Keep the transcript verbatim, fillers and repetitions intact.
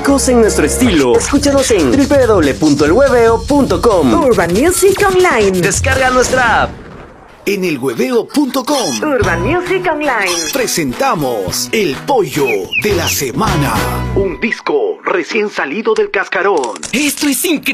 únicos en nuestro estilo. Escúchanos en doble u doble u doble u punto el hueveo punto com. Urban Music Online. Descarga nuestra app. En el hueveo punto com Urban Music Online presentamos El Pollo de la Semana, un disco recién salido del cascarón. Esto es increíble.